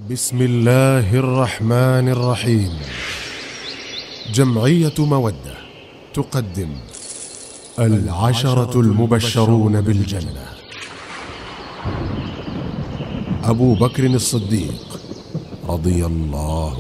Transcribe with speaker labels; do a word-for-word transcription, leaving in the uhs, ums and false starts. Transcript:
Speaker 1: بسم الله الرحمن الرحيم. جمعية مودة تقدم العشرة المبشرون بالجنة. أبو بكر الصديق رضي الله